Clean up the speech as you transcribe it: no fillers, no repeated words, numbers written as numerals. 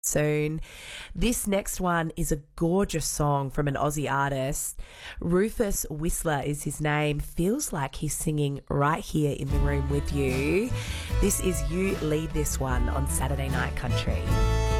soon. This next one is a gorgeous song from an Aussie artist. Rufus Whistler is his name. Feels like he's singing right here in the room with you. This is You Lead This One on Saturday Night Country.